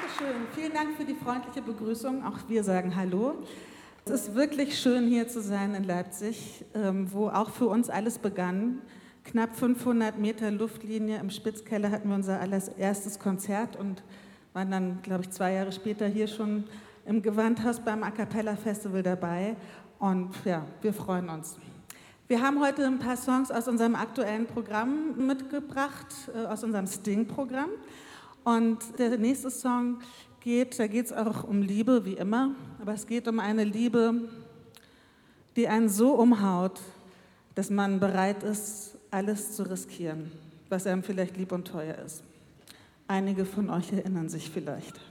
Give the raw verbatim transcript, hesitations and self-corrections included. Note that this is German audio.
Dankeschön. Vielen Dank für die freundliche Begrüßung. Auch wir sagen Hallo. Es ist wirklich schön, hier zu sein in Leipzig, wo auch für uns alles begann. Knapp fünfhundert Meter Luftlinie im Spitzkeller hatten wir unser allererstes Konzert und waren dann, glaube ich, zwei Jahre später hier schon im Gewandhaus beim A Cappella Festival dabei. Und ja, wir freuen uns. Wir haben heute ein paar Songs aus unserem aktuellen Programm mitgebracht, aus unserem Sting-Programm. Und der nächste Song geht, da geht es auch um Liebe, wie immer, aber es geht um eine Liebe, die einen so umhaut, dass man bereit ist, alles zu riskieren, was einem vielleicht lieb und teuer ist. Einige von euch erinnern sich vielleicht.